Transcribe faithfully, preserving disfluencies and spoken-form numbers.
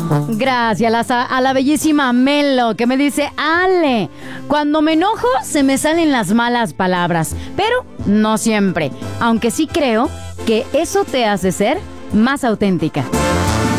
Gracias a la, a la bellísima Melo, que me dice: Ale, cuando me enojo se me salen las malas palabras, pero no siempre, aunque sí creo que eso te hace ser más auténtica.